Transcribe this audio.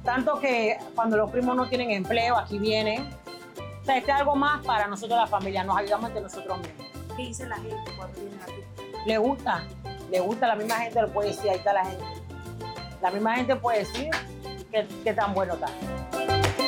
Tanto que cuando los primos no tienen empleo, aquí vienen. O sea, este es algo más para nosotros la familia, nos ayudamos entre nosotros mismos. ¿Qué dice la gente cuando vienen aquí? Le gusta, la misma gente lo puede decir, ahí está la gente. La misma gente puede decir que tan bueno está.